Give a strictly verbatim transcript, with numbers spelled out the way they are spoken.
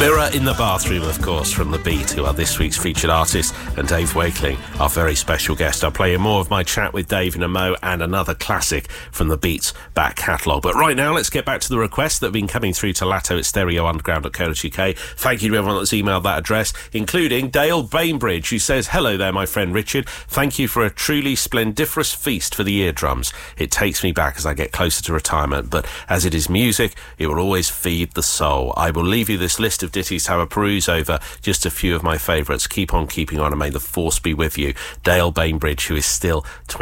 Mirror in the Bathroom, of course, from The Beat, who are this week's featured artist, and Dave Wakeling, our very special guest. I'll play you more of my chat with Dave in a mo, and another classic from The Beat's back catalogue. But right now, let's get back to the requests that have been coming through to Latto at stereo underground dot co dot uk. Thank you to everyone that's emailed that address, including Dale Bainbridge, who says, "Hello there, my friend Richard. Thank you for a truly splendiferous feast for the eardrums. It takes me back as I get closer to retirement, but as it is music, it will always feed the soul. I will leave you this list of ditties to have a peruse over, just a few of my favourites. Keep on keeping on, and may the force be with you." Dale Bainbridge, who is still